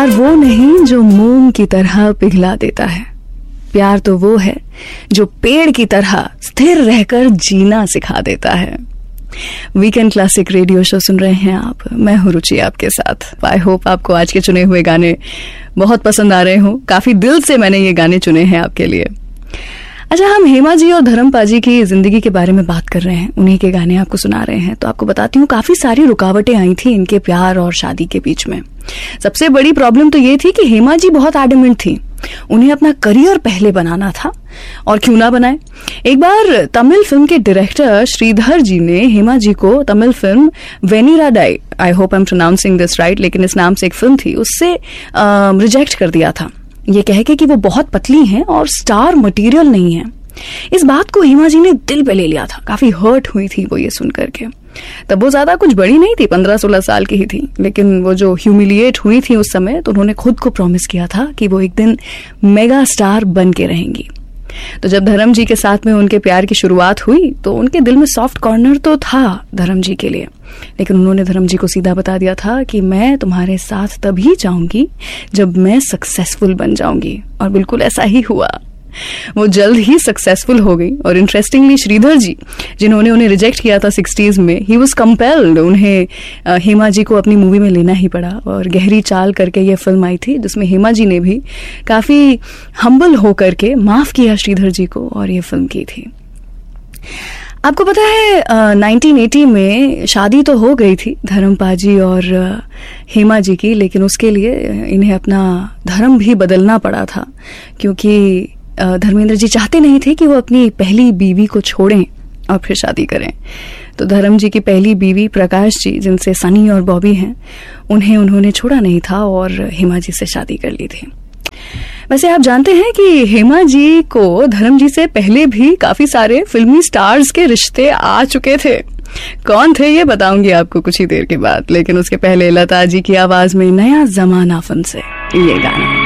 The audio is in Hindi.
प्यार वो नहीं जो मोम की तरह पिघला देता है, प्यार तो वो है जो पेड़ की तरह स्थिर रहकर जीना सिखा देता है। वीकेंड क्लासिक रेडियो शो सुन रहे हैं आप, मैं हूं रुचि आपके साथ। आई होप आपको आज के चुने हुए गाने बहुत पसंद आ रहे हों। काफी दिल से मैंने ये गाने चुने हैं आपके लिए। अच्छा, हम हेमा जी और धर्म पाजी की जिंदगी के बारे में बात कर रहे हैं, उन्हीं के गाने आपको सुना रहे हैं। तो आपको बताती हूँ, काफी सारी रुकावटें आई थी इनके प्यार और शादी के बीच में। सबसे बड़ी प्रॉब्लम तो ये थी कि हेमा जी बहुत एडमेंट थी, उन्हें अपना करियर पहले बनाना था, और क्यों ना बनाए। एक बार तमिल फिल्म के डायरेक्टर श्रीधर जी ने हेमा जी को Tamil film वेनिराडाई, I hope I am pronouncing this right, लेकिन इस नाम से एक फिल्म थी, उससे रिजेक्ट कर दिया था, ये कह के कि वो बहुत पतली हैं और स्टार मटेरियल नहीं है। इस बात को हेमा जी ने दिल पे ले लिया था, काफी हर्ट हुई थी वो ये सुन करके। तब वो ज्यादा कुछ बड़ी नहीं थी, 15-16 साल की ही थी, लेकिन वो जो ह्यूमिलिएट हुई थी उस समय, तो उन्होंने खुद को प्रॉमिस किया था कि वो एक दिन मेगा स्टार बन के रहेंगी। तो जब धर्म जी के साथ में उनके प्यार की शुरुआत हुई तो उनके दिल में सॉफ्ट कॉर्नर तो था धर्म जी के लिए, लेकिन उन्होंने धर्म जी को सीधा बता दिया था कि मैं तुम्हारे साथ तभी जाऊंगी जब मैं सक्सेसफुल बन जाऊंगी। और बिल्कुल ऐसा ही हुआ, वो जल्द ही सक्सेसफुल हो गई। और इंटरेस्टिंगली श्रीधर जी, जिन्होंने उन्हें रिजेक्ट किया था 60s में, ही वाज कंपेल्ड, उन्हें हेमा जी को अपनी मूवी में लेना ही पड़ा। और गहरी चाल करके ये फिल्म आई थी, जिसमें हेमा जी ने भी काफी हम्बल होकर के माफ किया श्रीधर जी को और ये फिल्म की थी। आपको पता है 1980 में शादी तो हो गई थी धर्म पाजी और हेमा जी की, लेकिन उसके लिए इन्हें अपना धर्म भी बदलना पड़ा था, क्योंकि धर्मेंद्र जी चाहते नहीं थे कि वो अपनी पहली बीवी को छोड़ें और फिर शादी करें। तो धर्म जी की पहली बीवी प्रकाश जी, जिनसे सनी और बॉबी हैं, उन्होंने छोड़ा नहीं था और हेमा जी से शादी कर ली थी। वैसे आप जानते हैं कि हेमा जी को धर्म जी से पहले भी काफी सारे फिल्मी स्टार्स के रिश्ते आ चुके थे। कौन थे ये बताऊंगी आपको कुछ ही देर के बाद, लेकिन उसके पहले लता जी की आवाज में नया जमाना फिल्म से ये गाना।